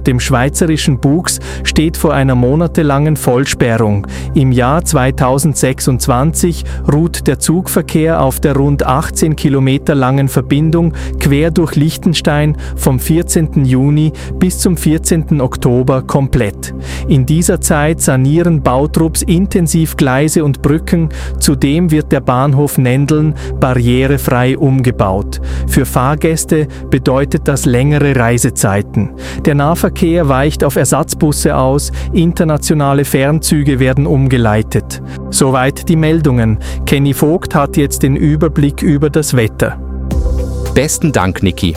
dem Schweizerischen Buchs steht vor einer monatelangen Vollsperrung. Im Jahr 2026 ruht der Zugverkehr auf der rund 18 Kilometer langen Verbindung quer durch Liechtenstein vom 14. Juni bis zum 14. Oktober komplett. In dieser Zeit sanieren Bautrupps intensiv Gleise und Brücken. Zudem wird der Bahnhof Nendeln barrierefrei umgebaut. Für Fahrgäste bedeutet das längere Reisezeiten. Der Nahverkehr weicht auf Ersatzbusse aus, internationale Fernzüge werden umgeleitet. Soweit die Meldungen. Kenny Vogt hat jetzt den Überblick über das Wetter. Besten Dank, Niki.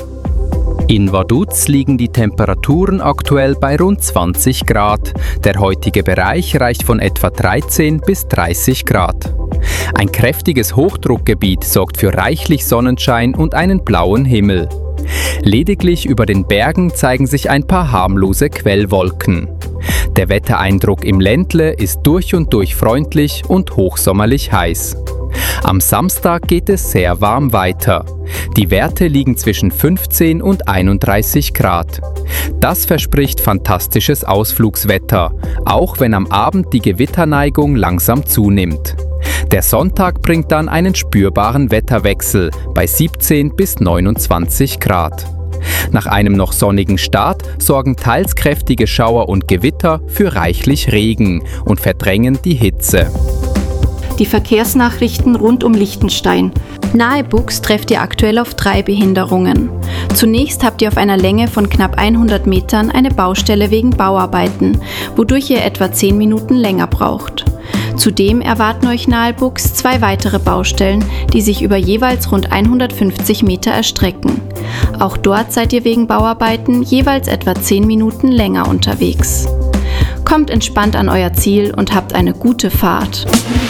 In Vaduz liegen die Temperaturen aktuell bei rund 20 Grad. Der heutige Bereich reicht von etwa 13 bis 30 Grad. Ein kräftiges Hochdruckgebiet sorgt für reichlich Sonnenschein und einen blauen Himmel. Lediglich über den Bergen zeigen sich ein paar harmlose Quellwolken. Der Wettereindruck im Ländle ist durch und durch freundlich und hochsommerlich heiß. Am Samstag geht es sehr warm weiter. Die Werte liegen zwischen 15 und 31 Grad. Das verspricht fantastisches Ausflugswetter, auch wenn am Abend die Gewitterneigung langsam zunimmt. Der Sonntag bringt dann einen spürbaren Wetterwechsel bei 17 bis 29 Grad. Nach einem noch sonnigen Start sorgen teils kräftige Schauer und Gewitter für reichlich Regen und verdrängen die Hitze. Die Verkehrsnachrichten rund um Liechtenstein. Nahe Buchs trefft ihr aktuell auf 3 Behinderungen. Zunächst habt ihr auf einer Länge von knapp 100 Metern eine Baustelle wegen Bauarbeiten, wodurch ihr etwa 10 Minuten länger braucht. Zudem erwarten euch nahe Buchs 2 weitere Baustellen, die sich über jeweils rund 150 Meter erstrecken. Auch dort seid ihr wegen Bauarbeiten jeweils etwa 10 Minuten länger unterwegs. Kommt entspannt an euer Ziel und habt eine gute Fahrt.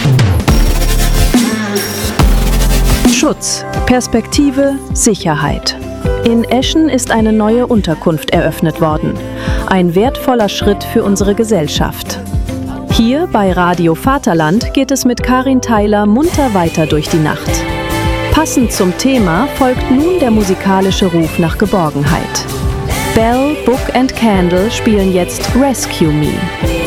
Schutz, Perspektive, Sicherheit. In Eschen ist eine neue Unterkunft eröffnet worden. Ein wertvoller Schritt für unsere Gesellschaft. Hier bei Radio Vaterland geht es mit Karin Theiler munter weiter durch die Nacht. Passend zum Thema folgt nun der musikalische Ruf nach Geborgenheit. Bell, Book and Candle spielen jetzt Rescue Me.